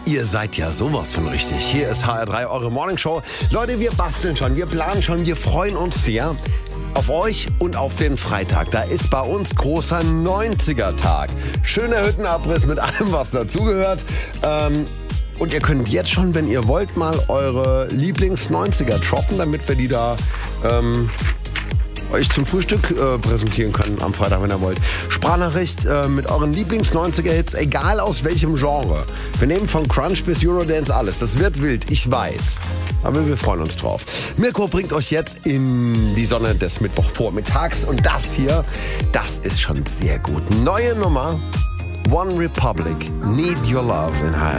Ihr seid ja sowas von richtig. Hier ist HR3, eure Morningshow. Leute, wir basteln schon, wir planen schon, wir freuen uns sehr auf euch und auf den Freitag. Da ist bei uns großer 90er-Tag. Schöner Hüttenabriss mit allem, was dazugehört. Und ihr könnt jetzt schon, wenn ihr wollt, mal eure Lieblings-90er droppen, damit wir die da euch zum Frühstück präsentieren können am Freitag, wenn ihr wollt. Sprachnachricht mit euren Lieblings-90er-Hits, egal aus welchem Genre. Wir nehmen von Crunch bis Eurodance alles. Das wird wild, ich weiß. Aber wir freuen uns drauf. Mirko bringt euch jetzt in die Sonne des Mittwochvormittags. Und das hier, das ist schon sehr gut. Neue Nummer, One Republic, Need Your Love in HR3.